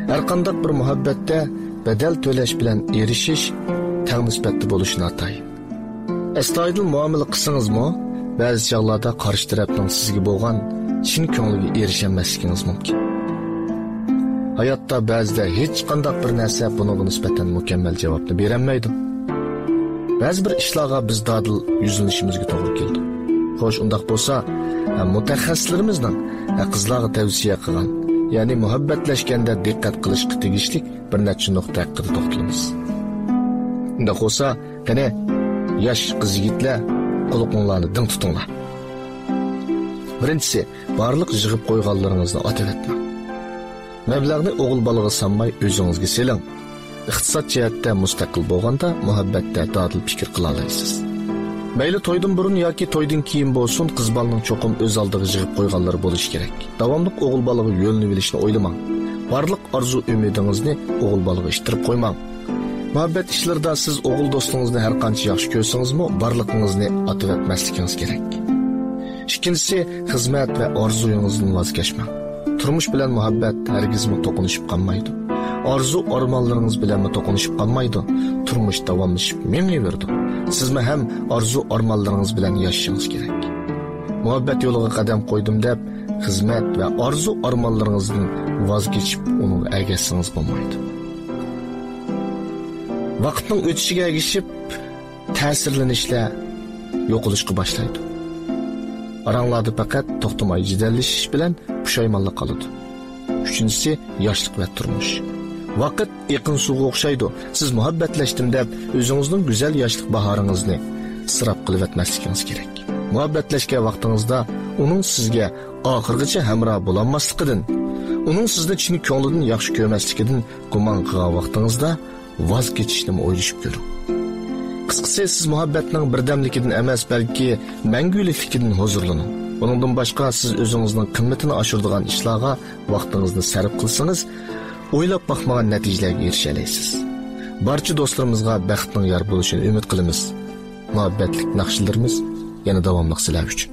Her qandaq bir muhabbetde bedel töleş bilen erişiş teng nisbetli bo'lishini atayın. Astoydil muomala qilsangizmi, ba'zi chog'larda qarshi tarafning sizga bo'lgan chin ko'ngliga erisholmasligingiz mumkin. Hayotda ba'zida hech qanday bir narsa bunga nisbatan mukammal javobni berolmaydi. Ba'zi bir ishlarga biz dadil yuzlanishimizga to'g'ri keldi. Xo'sh, undaq bo'lsa, mutaxassislarimizning qizlarga tavsiya qilgan, ya'ni muhabbatlashganda diqqat qilishga tegishli bir necha nuqta haqida to'xtalamiz. Undaq bo'lsa, qani yosh qiz-yigitlar quloqinglarni ding tutinglar. Birinchisi, barliq yig'ib qo'yganlaringizni atavatma. Mablag'ni o'g'il bolaga sanmay o'zingizga seling. İqtisod jihatda mustaqil bo'lganda muhabbatda dadil fikr qila olasiz. Mayli to'ydan burun yoki to'ydan keyin bo'lsin, qiz bolaning cho'qim o'z oldiga yig'ib qo'yganlar bo'lishi kerak. Davomli o'g'il bolaga yo'lni bilishni o'ylamang. Barliq arzu umidingizni o'g'il bolaga ishtirib qo'ymang. Muhabbat ishlarida siz o'g'il do'stingizni har qancha yaxshi ko'rsangizmi, barligingizni atib etmasligingiz kerak. Ikkinchisi, xizmat va orzuyingizdan voz kechmang. Turmush bilan muhabbat hargizmi to'qinishib qolmaydi. Arzu armonlaringiz bilan to'qinishib qolmaydi. Turmush davomlashib mengayverdi. Sizmi ham arzu armonlaringiz bilan yashashingiz kerak. Muhabbat yo'liga qadam qo'ydim deb, xizmat va arzu armonlaringizdan voz kechib, uni ergashsangiz bo'lmaydi. Vaqtning o'tishiga ergishib, ta'sirlanishlar yo'qolishga boshlaydi. Aranglarda faqat to'xtamay jidallashish bilan pushaymonlik qoladi. Uchinchisi, yoshlik va turmush. Vaqt yaqin suvga o'xshaydi. Siz muhabbatlashdim deb o'zingizning go'zal yoshlik bahoringizni isrof qilib etmasligingiz kerak. Muhabbatlashgan vaqtingizda uning sizga oxirgacha hamroh bo'lolmasligidan, uning sizni chin ko'nglidan yaxshi ko'rmasligidan gumon qilgan vaqtingizda voz kechishni o'ylashib ko'ring. Qisqasi, siz muhabbatning birdamligidan emas, balki mangulikligidan huzurlaning. Buningdan boshqa siz o'zingizning qimmatini oshiradigan ishlarga vaqtingizni sarf qilsangiz, o'ylab baxmagan natijalarga erisha olasiz. Barcha do'stlarimizga baxtning yor bo'lishini umid qilamiz. Muhabbatlik naqshlarimiz yana davomli sizlar uchun.